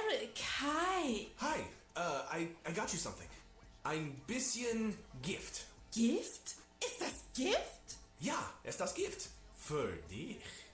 Kai. Hi, I got you something. Ein bisschen Gift. Gift? Ist das Gift? Ja, es ist das Gift. Für dich.